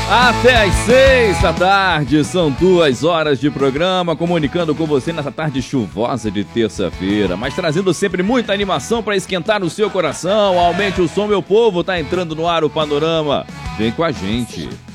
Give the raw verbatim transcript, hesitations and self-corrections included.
Até às seis da tarde, são duas horas de programa, comunicando com você nessa tarde chuvosa de terça-feira, mas trazendo sempre muita animação para esquentar o seu coração. Aumente o som, meu povo, tá entrando no ar o Panorama. Vem com a gente.